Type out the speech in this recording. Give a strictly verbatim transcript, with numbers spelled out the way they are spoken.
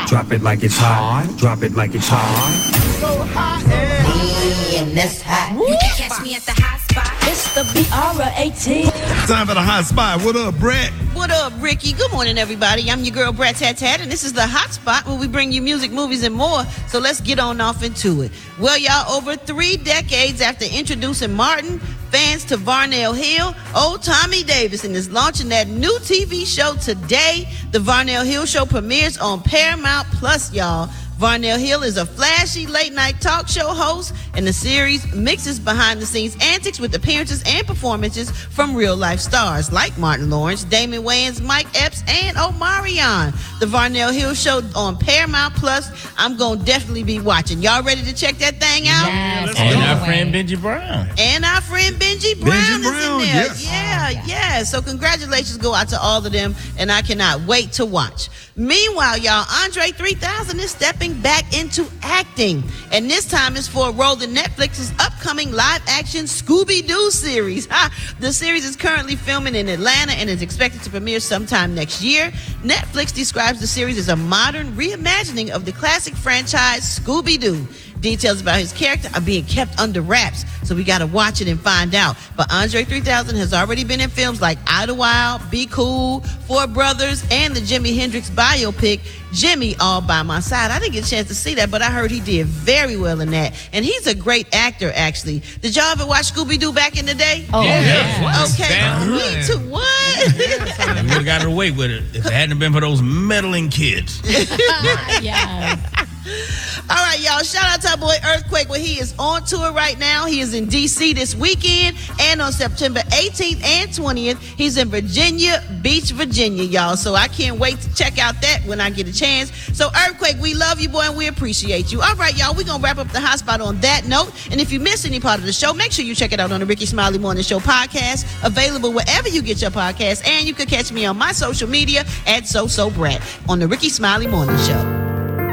Drop it like it's hot. Drop it like it's hot. So hot and in this hot. You can catch me at the hot spot. It's the B R A T. Time for the hot spot. What up, Brett? What up, Ricky? Good morning, everybody. I'm your girl, Brett Tat Tat, and this is the hot spot where we bring you music, movies, and more. So let's get on off into it. Well, y'all, over three decades after introducing Martin, fans to Varnell Hill, old Tommy Davidson is launching that new T V show today. The Varnell Hill Show premieres on Paramount Plus, y'all. Varnell Hill is a flashy late-night talk show host, and the series mixes behind-the-scenes antics with appearances and performances from real-life stars like Martin Lawrence, Damon Wayans, Mike Epps, and Omarion. The Varnell Hill Show on Paramount Plus. I'm going to definitely be watching. Y'all ready to check that thing out? Yes, and our friend Benji Brown. And our friend Benji Brown Benji is Brown, in there. yes. Yeah, yeah, yeah. So congratulations go out to all of them, and I cannot wait to watch. Meanwhile, y'all, Andre three thousand is stepping back into acting, and this time is for a role in Netflix's upcoming live-action Scooby-Doo series. Ha! The series is currently filming in Atlanta and is expected to premiere sometime next year. Netflix describes the series as a modern reimagining of the classic franchise Scooby-Doo. Details about his character are being kept under wraps, so we gotta watch it and find out. But Andre three thousand has already been in films like Idlewild, Be Cool, Four Brothers, and the Jimi Hendrix biopic, Jimmy, All By My Side. I didn't get a chance to see that, but I heard he did very well in that. And he's a great actor, actually. Did y'all ever watch Scooby-Doo back in the day? Oh, Yeah. yeah. Okay, Damn me right. too. What? And we would have gotten away with it if it hadn't been for those meddling kids. Yes. All right, y'all. Shout out to our boy Earthquake. Well, he is on tour right now. He is in D C this weekend, and on September eighteenth and twentieth, he's in Virginia Beach, Virginia, y'all. So I can't wait to check out that when I get a chance. So Earthquake, we love you, boy, and we appreciate you. All right, y'all. We're gonna wrap up the hot spot on that note. And if you missed any part of the show, make sure you check it out on the Ricky Smiley Morning Show podcast, available wherever you get your podcasts. And you can catch me on my social media at So So Brat on the Ricky Smiley Morning Show.